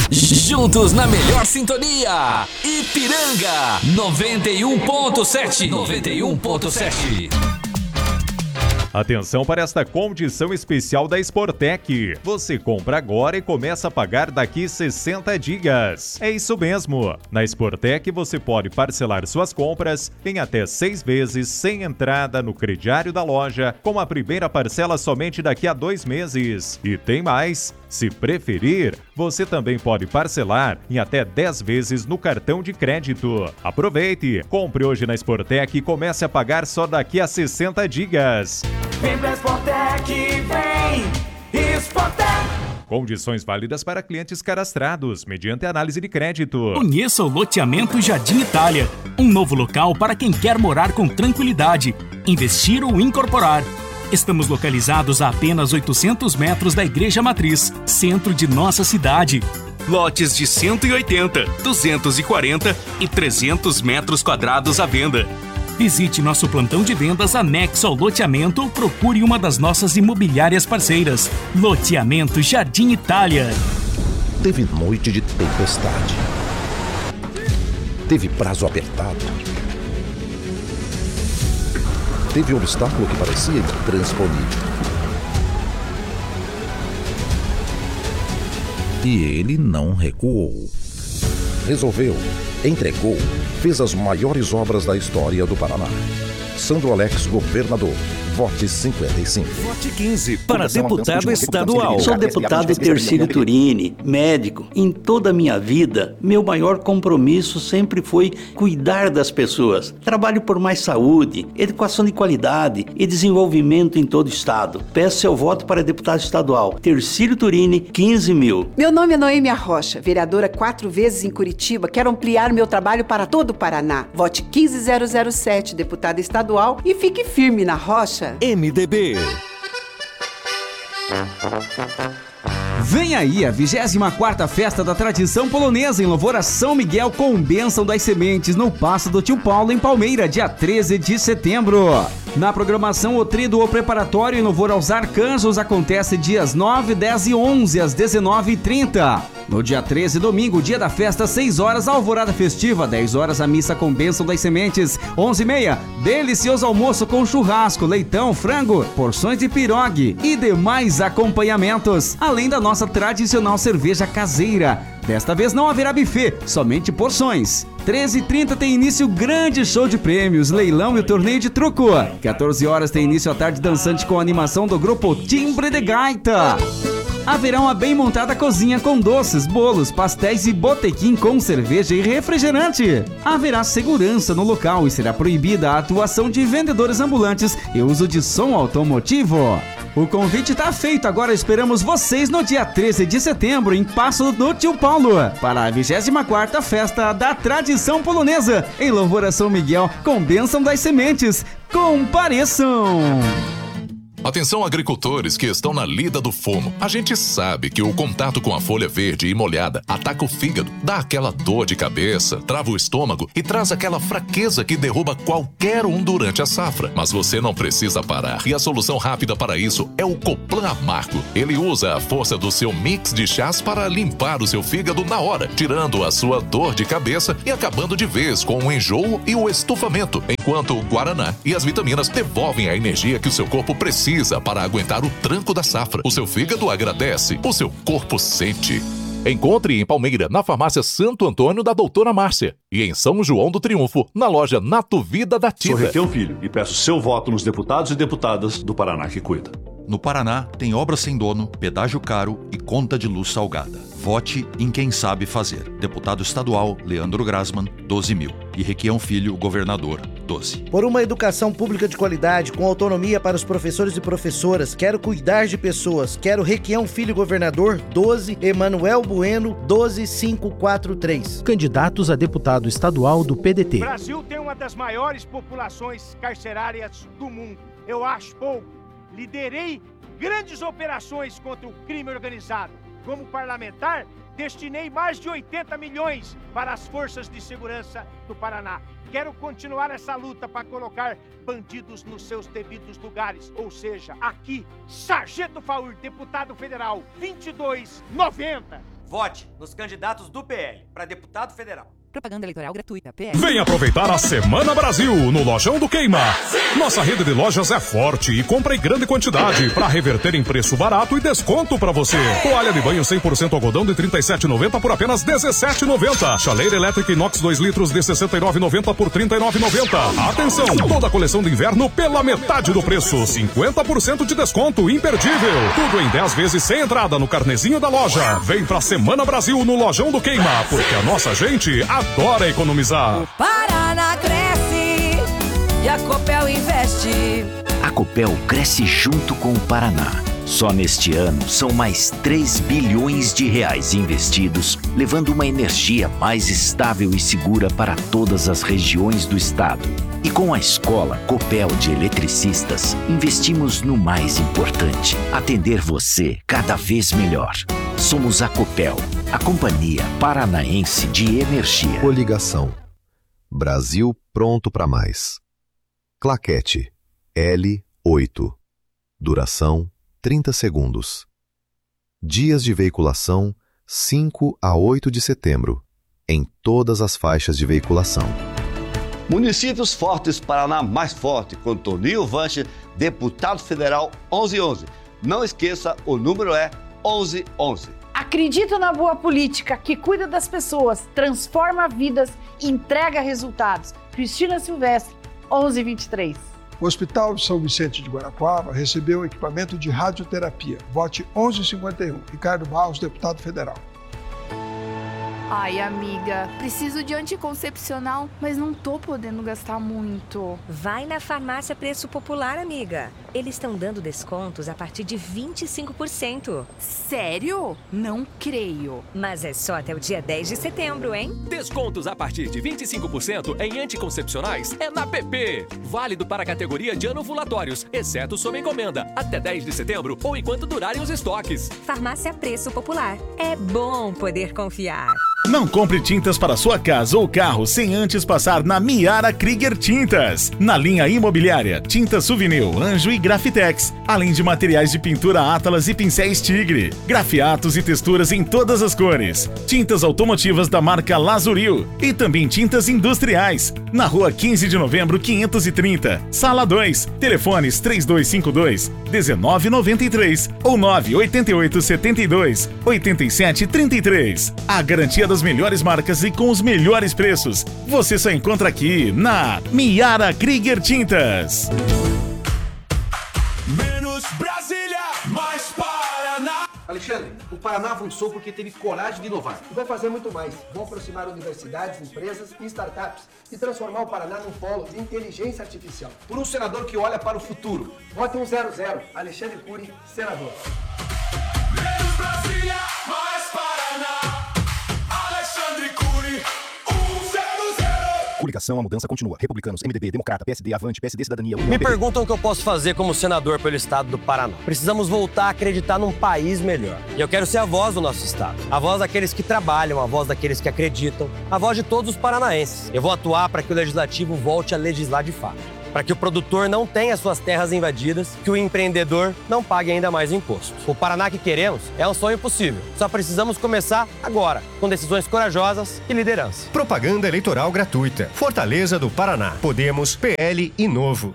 Juntos na melhor sintonia. Ipiranga 91.7. 91.7. Atenção para esta condição especial da Sportec. Você compra agora e começa a pagar daqui 60 dias. É isso mesmo. Na Sportec você pode parcelar suas compras em até 6 vezes sem entrada no crediário da loja, com a primeira parcela somente daqui a 2 meses. E tem mais. Se preferir, você também pode parcelar em até 10 vezes no cartão de crédito. Aproveite, compre hoje na Sportec e comece a pagar só daqui a 60 dias. Vem pra Sportec, vem! Sportec! Condições válidas para clientes cadastrados, mediante análise de crédito. Conheça o loteamento Jardim Itália, um novo local para quem quer morar com tranquilidade, investir ou incorporar. Estamos localizados a apenas 800 metros da Igreja Matriz, centro de nossa cidade. Lotes de 180, 240 e 300 metros quadrados à venda. Visite nosso plantão de vendas anexo ao loteamento ou procure uma das nossas imobiliárias parceiras. Loteamento Jardim Itália. Teve noite de tempestade. Teve prazo apertado. Teve um obstáculo que parecia intransponível. E ele não recuou. Resolveu, entregou, fez as maiores obras da história do Paraná. Sandro Alex, governador. Vote 55. Vote 15 para deputado estadual. Sou deputado Tercílio Turini, médico. Em toda a minha vida, meu maior compromisso sempre foi cuidar das pessoas. Trabalho por mais saúde, educação de qualidade e desenvolvimento em todo o estado. Peço seu voto para deputado estadual. Tercílio Turini, 15 mil. Meu nome é Noêmia Rocha, vereadora 4 vezes em Curitiba. Quero ampliar meu trabalho para todo o Paraná. Vote 15007, deputada estadual, e fique firme na rocha. MDB. Vem aí a 24ª Festa da Tradição Polonesa em louvor a São Miguel com bênção das sementes no Paço do Tio Paulo em Palmeira, dia 13 de setembro. Na programação, o tríduo preparatório em louvor aos arcanjos acontece dias 9, 10 e 11 às 19h30. No dia 13, domingo, dia da festa, 6 horas, a alvorada festiva, 10 horas, a missa com bênção das sementes, 11h30, delicioso almoço com churrasco, leitão, frango, porções de pirogue e demais acompanhamentos, além da nossa tradicional cerveja caseira. Desta vez não haverá buffet, somente porções. 13h30 tem início o grande show de prêmios, leilão e o torneio de truco. 14 horas tem início a tarde dançante com a animação do grupo Timbre de Gaita. Haverá uma bem montada cozinha com doces, bolos, pastéis e botequim com cerveja e refrigerante. Haverá segurança no local e será proibida a atuação de vendedores ambulantes e uso de som automotivo. O convite está feito, agora esperamos vocês no dia 13 de setembro em Paço do Tio Paulo para a 24ª Festa da Tradição Polonesa em louvor a São Miguel com bênção das sementes. Compareçam! Atenção agricultores que estão na lida do fumo. A gente sabe que o contato com a folha verde e molhada ataca o fígado, dá aquela dor de cabeça, trava o estômago e traz aquela fraqueza que derruba qualquer um durante a safra. Mas você não precisa parar e a solução rápida para isso é o Coplan Amargo. Ele usa a força do seu mix de chás para limpar o seu fígado na hora, tirando a sua dor de cabeça e acabando de vez com o enjoo e o estufamento, enquanto o Guaraná e as vitaminas devolvem a energia que o seu corpo precisa para aguentar o tranco da safra. O seu fígado agradece, o seu corpo sente. Encontre em Palmeira, na farmácia Santo Antônio da Doutora Márcia. E em São João do Triunfo, na loja Nato Vida da Tida. Sou Requião Filho e peço seu voto nos deputados e deputadas do Paraná que cuida. No Paraná, tem obra sem dono, pedágio caro e conta de luz salgada. Vote em quem sabe fazer. Deputado estadual, Leandro Grasman, 12 mil. E Requião Filho, governador, 12. Por uma educação pública de qualidade, com autonomia para os professores e professoras, quero cuidar de pessoas. Quero Requião Filho, governador, 12. Emanuel Bueno, 12543. Candidatos a deputado estadual do PDT. O Brasil tem uma das maiores populações carcerárias do mundo. Eu acho pouco. Liderei grandes operações contra o crime organizado. Como parlamentar, destinei mais de 80 milhões para as forças de segurança do Paraná. Quero continuar essa luta para colocar bandidos nos seus devidos lugares. Ou seja, aqui, Sargento Faur, deputado federal, 2290. Vote nos candidatos do PL para deputado federal. Propaganda eleitoral gratuita. Vem aproveitar a Semana Brasil no Lojão do Queima. Nossa rede de lojas é forte e compra em grande quantidade para reverter em preço barato e desconto para você. Toalha de banho 100% algodão de R$ 37,90 por apenas R$ 17,90. Chaleira elétrica inox 2 litros de R$ 69,90 por R$ 39,90. Atenção, toda a coleção de inverno pela metade do preço. 50% de desconto imperdível. Tudo em 10 vezes sem entrada no carnezinho da loja. Vem pra Semana Brasil no Lojão do Queima, porque a nossa gente adora economizar. O Paraná cresce e a Copel investe. A Copel cresce junto com o Paraná. Só neste ano são mais 3 bilhões de reais investidos, levando uma energia mais estável e segura para todas as regiões do estado. E com a Escola Copel de Eletricistas, investimos no mais importante: atender você cada vez melhor. Somos a Copel, a Companhia Paranaense de Energia. Coligação. Brasil pronto para mais. Claquete. L8. Duração 30 segundos. Dias de veiculação 5 a 8 de setembro, em todas as faixas de veiculação. Municípios Fortes, Paraná mais forte, com Toninho Vanche, deputado federal 1111. Não esqueça, o número é 1111. Acredito na boa política que cuida das pessoas, transforma vidas e entrega resultados. Cristina Silvestre, 1123. O Hospital de São Vicente de Guarapuava recebeu um equipamento de radioterapia. Vote 1151. Ricardo Barros, deputado federal. Ai, amiga, preciso de anticoncepcional, mas não tô podendo gastar muito. Vai na Farmácia Preço Popular, amiga. Eles estão dando descontos a partir de 25%. Sério? Não creio. Mas é só até o dia 10 de setembro, hein? Descontos a partir de 25% em anticoncepcionais é na PP. Válido para a categoria de anovulatórios, exceto sob encomenda, até 10 de setembro ou enquanto durarem os estoques. Farmácia Preço Popular. É bom poder confiar. Não compre tintas para sua casa ou carro sem antes passar na Miara Krieger Tintas. Na linha imobiliária, tintas Souvenir, Anjo e Grafitex, além de materiais de pintura Atlas e pincéis Tigre, grafiatos e texturas em todas as cores, tintas automotivas da marca Lazuril e também tintas industriais. Na rua 15 de novembro 530, sala 2, telefones 3252-1993 ou 98872-8733. A garantia das melhores marcas e com os melhores preços. Você só encontra aqui na Miara Krieger Tintas. Menos Brasília, mais Paraná. Alexandre, o Paraná avançou porque teve coragem de inovar. E vai fazer muito mais. Vão aproximar universidades, empresas e startups e transformar o Paraná num polo de inteligência artificial. Por um senador que olha para o futuro. Vote 100, Alexandre Cury, senador. Menos Brasília, mais Paraná. Alexandre Cury, 100. Coligação, a mudança continua. Republicanos, MDB, Democrata, PSD, Avante, PSD, Cidadania. Me perguntam o que eu posso fazer como senador pelo estado do Paraná. Precisamos voltar a acreditar num país melhor. E eu quero ser a voz do nosso estado. A voz daqueles que trabalham, a voz daqueles que acreditam, a voz de todos os paranaenses. Eu vou atuar para que o legislativo volte a legislar de fato. Para que o produtor não tenha suas terras invadidas, que o empreendedor não pague ainda mais imposto. O Paraná que queremos é um sonho possível. Só precisamos começar agora, com decisões corajosas e liderança. Propaganda eleitoral gratuita. Fortaleza do Paraná. Podemos, PL e Novo.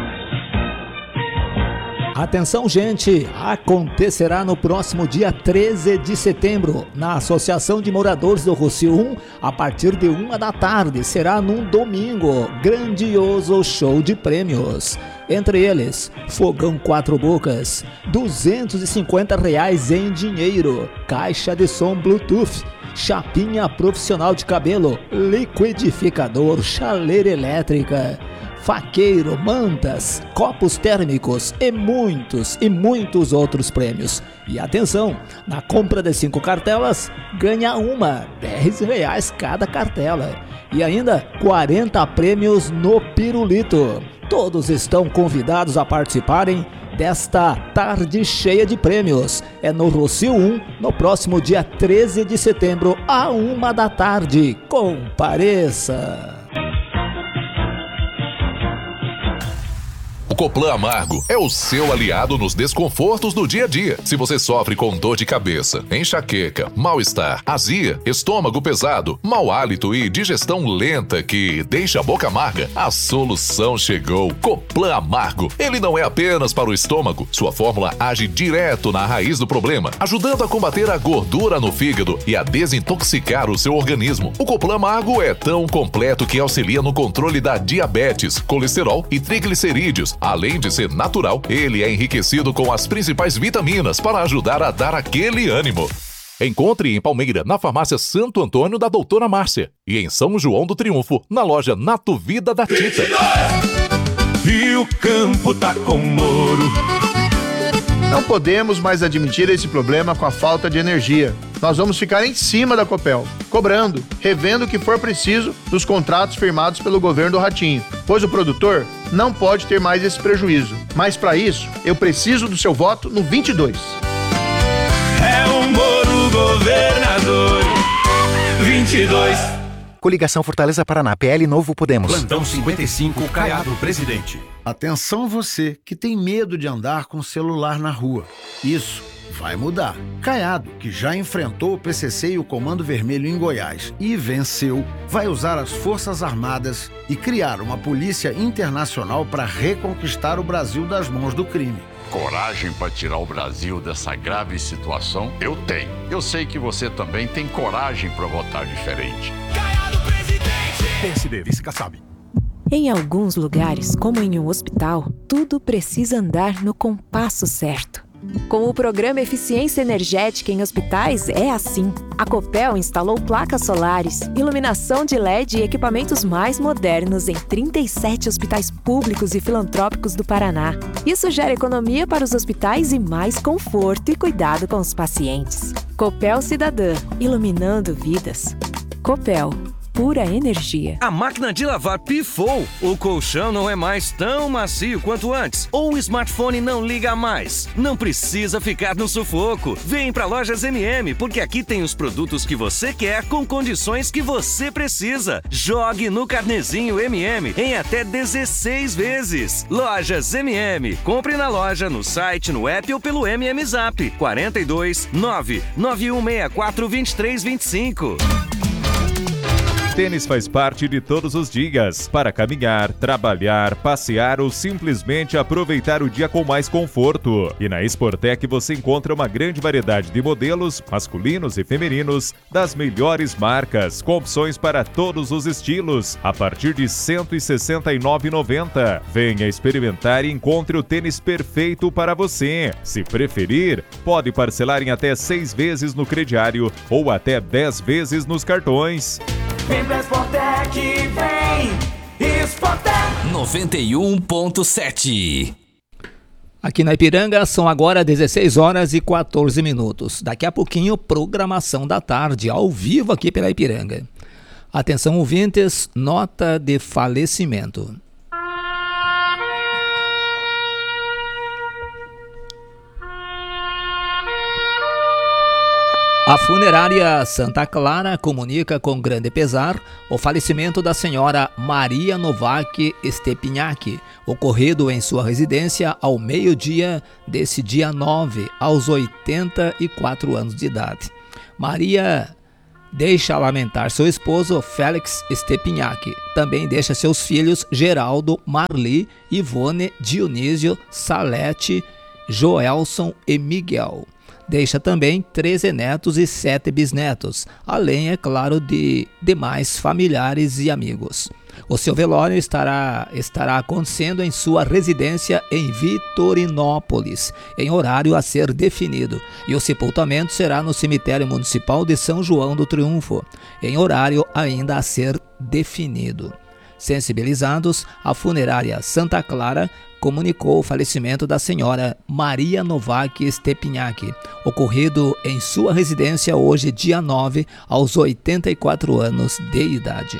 Atenção, gente! Acontecerá no próximo dia 13 de setembro, na Associação de Moradores do Rocio 1, a partir de 1 da tarde. Será num domingo. Grandioso show de prêmios. Entre eles, fogão 4 bocas, R$250 em dinheiro, caixa de som Bluetooth, chapinha profissional de cabelo, liquidificador, chaleira elétrica, faqueiro, mantas, copos térmicos e muitos outros prêmios. E atenção, na compra de 5 cartelas, ganha uma, R$10 cada cartela. E ainda 40 prêmios no pirulito. Todos estão convidados a participarem desta tarde cheia de prêmios. É no Rocio 1, no próximo dia 13 de setembro, à 1 da tarde. Compareça! Coplan Amargo é o seu aliado nos desconfortos do dia a dia. Se você sofre com dor de cabeça, enxaqueca, mal-estar, azia, estômago pesado, mau hálito e digestão lenta que deixa a boca amarga, a solução chegou. Coplan Amargo. Ele não é apenas para o estômago. Sua fórmula age direto na raiz do problema, ajudando a combater a gordura no fígado e a desintoxicar o seu organismo. O Coplan Amargo é tão completo que auxilia no controle da diabetes, colesterol e triglicerídeos. Além de ser natural, ele é enriquecido com as principais vitaminas para ajudar a dar aquele ânimo. Encontre em Palmeira, na farmácia Santo Antônio da Doutora Márcia. E em São João do Triunfo, na loja Nato Vida da Tita. E o campo tá com Moro. Não podemos mais admitir esse problema com a falta de energia. Nós vamos ficar em cima da Copel, cobrando, revendo o que for preciso dos contratos firmados pelo governo do Ratinho, pois o produtor não pode ter mais esse prejuízo. Mas para isso, eu preciso do seu voto no 22. É o Moro governador. 22. Coligação Fortaleza Paraná, PL Novo Podemos. Plantão 55, Caiado, presidente. Atenção você que tem medo de andar com o celular na rua. Isso vai mudar. Caiado, que já enfrentou o PCC e o Comando Vermelho em Goiás e venceu, vai usar as Forças Armadas e criar uma polícia internacional para reconquistar o Brasil das mãos do crime. Coragem para tirar o Brasil dessa grave situação? Eu tenho. Eu sei que você também tem coragem para votar diferente. PSD, vice Kassab. Em alguns lugares, como em um hospital, tudo precisa andar no compasso certo. Com o programa Eficiência Energética em Hospitais, é assim. A Copel instalou placas solares, iluminação de LED e equipamentos mais modernos em 37 hospitais públicos e filantrópicos do Paraná. Isso gera economia para os hospitais e mais conforto e cuidado com os pacientes. Copel Cidadã, iluminando vidas. Copel. Pura energia. A máquina de lavar pifou. O colchão não é mais tão macio quanto antes. Ou o smartphone não liga mais. Não precisa ficar no sufoco. Vem pra Lojas MM, porque aqui tem os produtos que você quer com condições que você precisa. Jogue no carnezinho MM em até 16 vezes. Lojas MM. Compre na loja, no site, no app ou pelo MM Zap. 42 99164 2325. Tênis faz parte de todos os dias, para caminhar, trabalhar, passear ou simplesmente aproveitar o dia com mais conforto. E na Sportec você encontra uma grande variedade de modelos, masculinos e femininos, das melhores marcas, com opções para todos os estilos, a partir de R$ 169,90. Venha experimentar e encontre o tênis perfeito para você. Se preferir, pode parcelar em até 6 vezes no crediário ou até 10 vezes nos cartões. Vem pra Sportec, vem! Sportec 91.7. Aqui na Ipiranga são agora 16 horas e 14 minutos. Daqui a pouquinho, programação da tarde, ao vivo aqui pela Ipiranga. Atenção, ouvintes, nota de falecimento. A funerária Santa Clara comunica com grande pesar o falecimento da senhora Maria Novak Stepiniak, ocorrido em sua residência ao meio-dia desse dia 9, aos 84 anos de idade. Maria deixa lamentar seu esposo Félix Stepiniak. Também deixa seus filhos Geraldo, Marli, Ivone, Dionísio, Salete, Joelson e Miguel. Deixa também 13 netos e 7 bisnetos, além, é claro, de demais familiares e amigos. O seu velório estará acontecendo em sua residência em Vitorinópolis, em horário a ser definido, e o sepultamento será no cemitério municipal de São João do Triunfo, em horário ainda a ser definido. Sensibilizados, a funerária Santa Clara comunicou o falecimento da senhora Maria Novak Stepiniak, ocorrido em sua residência hoje, dia 9, aos 84 anos de idade.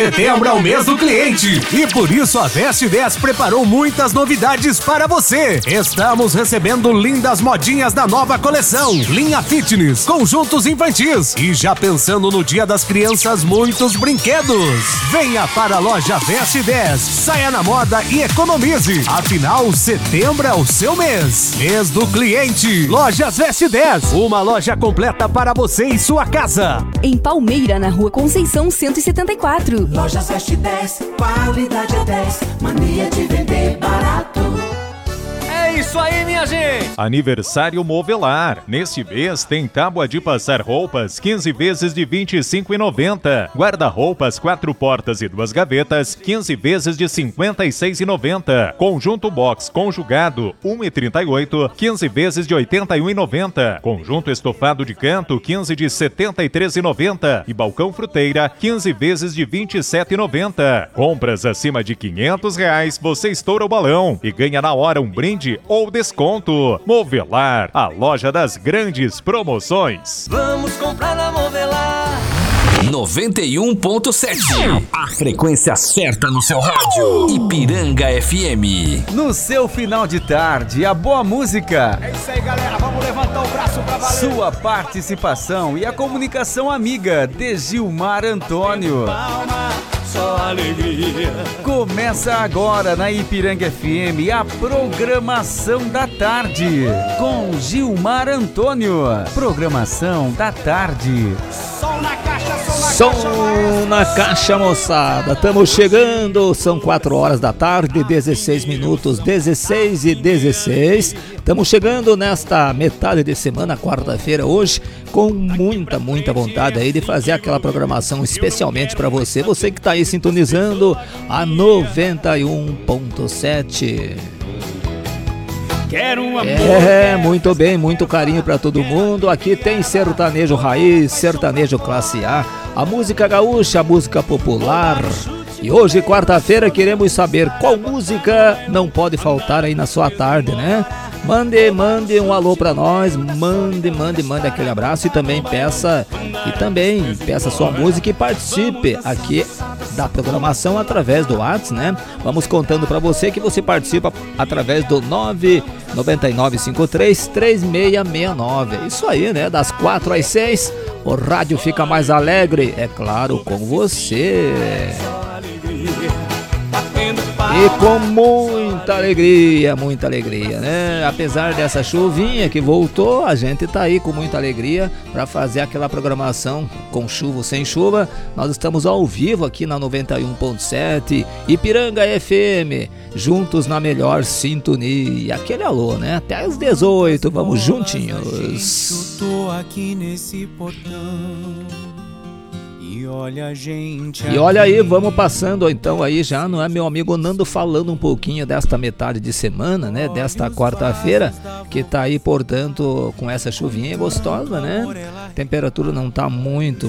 Setembro é o mês do cliente e por isso a Veste 10 preparou muitas novidades para você. Estamos recebendo lindas modinhas da nova coleção, linha fitness, conjuntos infantis e já pensando no Dia das Crianças, muitos brinquedos. Venha para a loja Veste 10, saia na moda e economize. Afinal, setembro é o seu mês. Mês do cliente. Lojas Veste 10, uma loja completa para você e sua casa. Em Palmeira, na Rua Conceição 174. Lojas Veste 10, qualidade é 10, mania de vender barato. É isso aí, minha gente! Aniversário Movelar. Neste mês tem tábua de passar roupas 15 vezes de R$ 25,90. Guarda-roupas 4 portas e 2 gavetas 15 vezes de R$ 56,90. Conjunto box conjugado 1,38 15 vezes de R$ 81,90. Conjunto estofado de canto 15 de R$ 73,90. E balcão fruteira 15 vezes de R$ 27,90. Compras acima de R$ 500, você estoura o balão e ganha na hora um brinde ou desconto. Movelar, a loja das grandes promoções. Vamos comprar na Movelar. 91.7. A frequência certa no seu rádio. Ipiranga FM. No seu final de tarde, a boa música. É isso aí, galera. Vamos levantar o braço pra valer. Sua participação e a comunicação amiga de Gilmar Antônio. Palma, só alegria. Começa agora na Ipiranga FM a programação da tarde com Gilmar Antônio. Programação da tarde. Som na caixa, Som na caixa, moçada. Estamos chegando, são 4 horas da tarde, 16 minutos, 16 e 16. Estamos chegando nesta metade de semana, quarta-feira, hoje, com muita vontade aí de fazer aquela programação especialmente para você. Você que está aí sintonizando a 91.7. Quero um amor. Muito bem, muito carinho pra todo mundo. Aqui tem sertanejo raiz, sertanejo classe a música gaúcha, a música popular. E hoje, quarta-feira, queremos saber qual música não pode faltar aí na sua tarde, né? Mande um alô pra nós, mande aquele abraço e também peça sua música e participe aqui da programação através do WhatsApp, né? Vamos contando pra você que você participa através do 999533669. É isso aí, né? Das 4 às 6, o rádio fica mais alegre, é claro, com você. E com muita alegria, né? Apesar dessa chuvinha que voltou, a gente tá aí com muita alegria para fazer aquela programação com chuva ou sem chuva. Nós estamos ao vivo aqui na 91.7 Ipiranga FM, juntos na melhor sintonia. Aquele alô, né? Até às 18, vamos juntinhos. Eu tô aqui nesse portão. E olha aí, vamos passando então aí já, não é, meu amigo Nando, falando um pouquinho desta metade de semana, né, desta quarta-feira, que tá aí, portanto, com essa chuvinha gostosa, né, temperatura não tá muito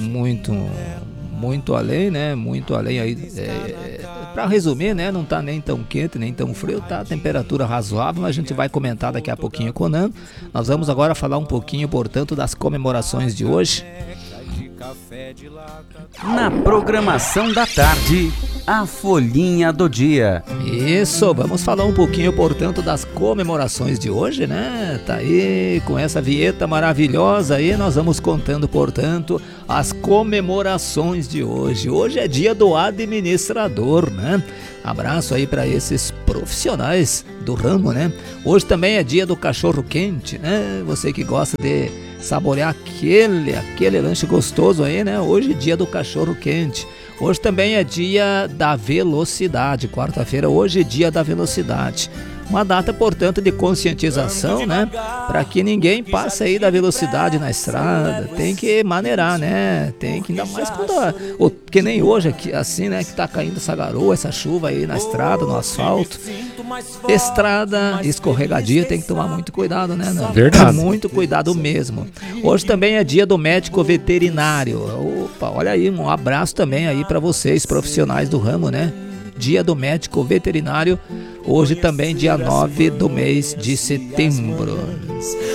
além, né, muito além aí, pra resumir, né, não tá nem tão quente, nem tão frio, tá, temperatura razoável, mas a gente vai comentar daqui a pouquinho com o Nando. Nós vamos agora falar um pouquinho, portanto, das comemorações de hoje. Na programação da tarde, a folhinha do dia. Isso, vamos falar um pouquinho, portanto, das comemorações de hoje, né? Tá aí, com essa vinheta maravilhosa aí, nós vamos contando, portanto, as comemorações de hoje. Hoje é dia do administrador, né? Abraço aí para esses profissionais do ramo, né? Hoje também é dia do cachorro quente, né? Você que gosta de saborear aquele lanche gostoso aí, né? Hoje é dia do cachorro quente. Hoje também é dia da velocidade. Quarta-feira, hoje é dia da velocidade. Uma data, portanto, de conscientização, né? Para que ninguém passe aí da velocidade na estrada. Tem que maneirar, né? Tem que, ainda mais quando, que nem hoje aqui, assim, né? Que tá caindo essa garoa, essa chuva aí na estrada, no asfalto. Estrada escorregadia, tem que tomar muito cuidado, né? Não? Verdade. Muito cuidado mesmo. Hoje também é dia do médico veterinário. Opa, olha aí, um abraço também aí para vocês, profissionais do ramo, né? Dia do médico veterinário. Hoje também dia 9 do mês de setembro.